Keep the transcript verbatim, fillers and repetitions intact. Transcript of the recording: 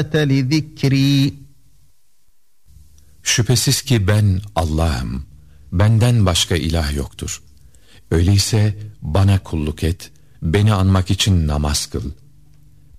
لذكري. Şüphesiz ki ben Allah'ım, benden başka ilah yoktur. Öyleyse bana kulluk et, beni anmak için namaz kıl.